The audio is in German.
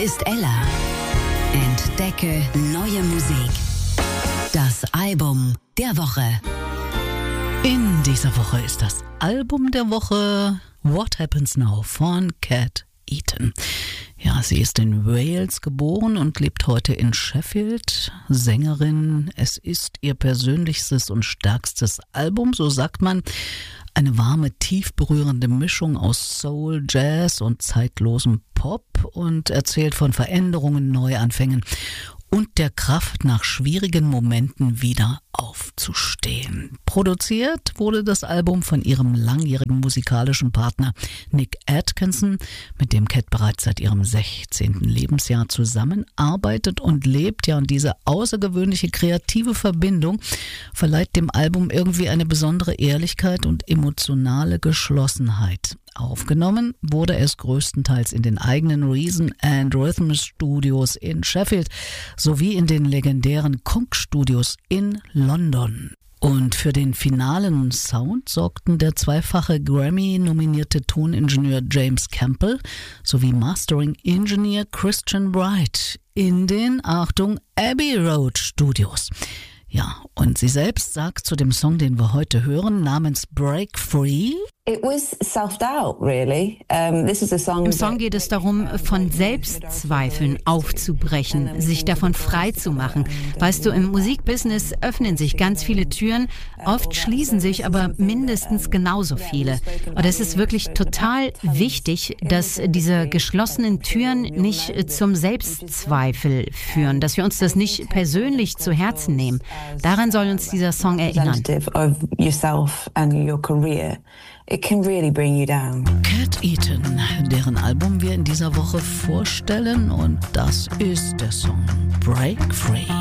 Hier ist Ella. Entdecke neue Musik. Das Album der Woche. In dieser Woche ist das Album der Woche What Happens Now von Cat Eaton. Ja, sie ist in Wales geboren und lebt heute in Sheffield. Sängerin, es ist ihr persönlichstes und stärkstes Album, so sagt man. Eine warme, tief berührende Mischung aus Soul, Jazz und zeitlosem Pop und erzählt von Veränderungen, Neuanfängen und der Kraft, nach schwierigen Momenten wieder aufzustehen. Produziert wurde das Album von ihrem langjährigen musikalischen Partner Nick Atkinson, mit dem Cat bereits seit ihrem 16. Lebensjahr zusammenarbeitet und lebt. Ja, und diese außergewöhnliche kreative Verbindung verleiht dem Album irgendwie eine besondere Ehrlichkeit und emotionale Geschlossenheit. Aufgenommen wurde es größtenteils in den eigenen Reason and Rhythm Studios in Sheffield sowie in den legendären Konk Studios in London. Und für den finalen Sound sorgten der zweifache Grammy-nominierte Toningenieur James Campbell sowie Mastering-Engineer Christian Bright in den, Achtung, Abbey Road Studios. Ja, und sie selbst sagt zu dem Song, den wir heute hören, namens Break Free: It was self-doubt, really. This is a song. Im Song geht es darum, von Selbstzweifeln aufzubrechen, sich davon frei zu machen. Weißt du, im Musikbusiness öffnen sich ganz viele Türen, oft schließen sich aber mindestens genauso viele. Und es ist wirklich total wichtig, dass diese geschlossenen Türen nicht zum Selbstzweifel führen, dass wir uns das nicht persönlich zu Herzen nehmen. Daran soll uns dieser Song erinnern. Of yourself and your career. It can really bring you down. Cat Eaton, deren Album wir in dieser Woche vorstellen, und das ist der Song Break Free.